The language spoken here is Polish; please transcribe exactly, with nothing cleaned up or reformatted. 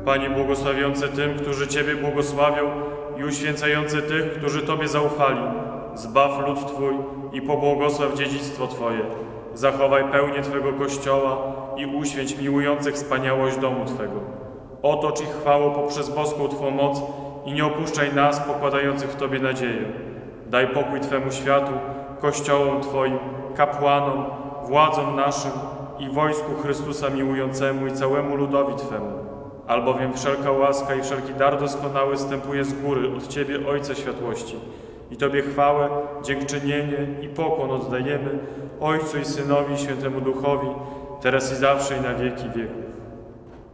Panie błogosławiący tym, którzy Ciebie błogosławią i uświęcający tych, którzy Tobie zaufali. Zbaw lud Twój i pobłogosław dziedzictwo Twoje. Zachowaj pełnię Twego Kościoła i uświęć miłujących wspaniałość domu Twego. Otocz ich chwałą poprzez boską Twą moc i nie opuszczaj nas, pokładających w Tobie nadzieję. Daj pokój Twemu światu, Kościołom Twoim, kapłanom, władzom naszym i wojsku Chrystusa miłującemu i całemu ludowi Twemu. Albowiem wszelka łaska i wszelki dar doskonały zstępuje z góry od Ciebie, Ojca Światłości. I Tobie chwałę, dziękczynienie i pokłon oddajemy, Ojcu i Synowi i Świętemu Duchowi, teraz i zawsze i na wieki wieków.